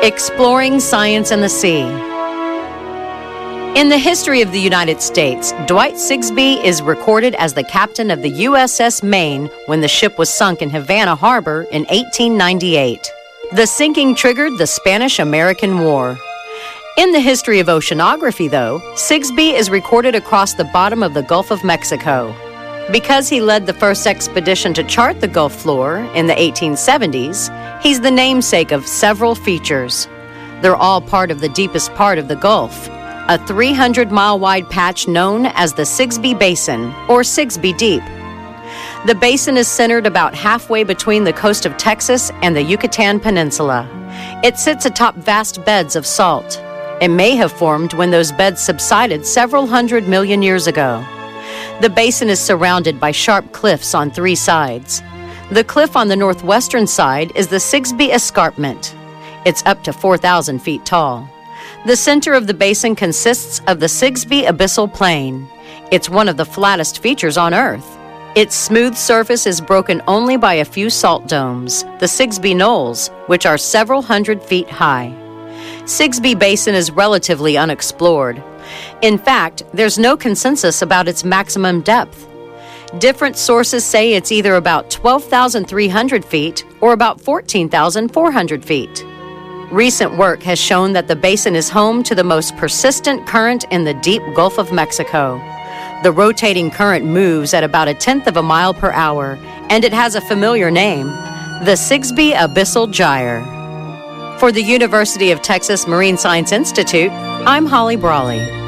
Exploring Science and the Sea. In the history of the United States, Dwight Sigsbee is recorded as the captain of the USS Maine when the ship was sunk in Havana Harbor in 1898. The sinking triggered the Spanish-American War. In the history of oceanography, though, Sigsbee is recorded across the bottom of the Gulf of Mexico. Because he led the first expedition to chart the Gulf floor in the 1870s, he's the namesake of several features. They're all part of the deepest part of the Gulf, a 300-mile-wide patch known as the Sigsbee Basin, or Sigsbee Deep. The basin is centered about halfway between the coast of Texas and the Yucatan Peninsula. It sits atop vast beds of salt. It may have formed when those beds subsided several 100 million years ago. The basin is surrounded by sharp cliffs on three sides. The cliff on the northwestern side is the Sigsbee Escarpment. It's up to 4,000 feet tall. The center of the basin consists of the Sigsbee Abyssal Plain. It's one of the flattest features on Earth. Its smooth surface is broken only by a few salt domes, the Sigsbee Knolls, which are several hundred feet high. Sigsbee Basin is relatively unexplored. In fact, there's no consensus about its maximum depth. Different sources say it's either about 12,300 feet or about 14,400 feet. Recent work has shown that the basin is home to the most persistent current in the deep Gulf of Mexico. The rotating current moves at about 1/10 of a mile per hour, and it has a familiar name, the Sigsbee Abyssal Gyre. For the University of Texas Marine Science Institute, I'm Holly Brawley.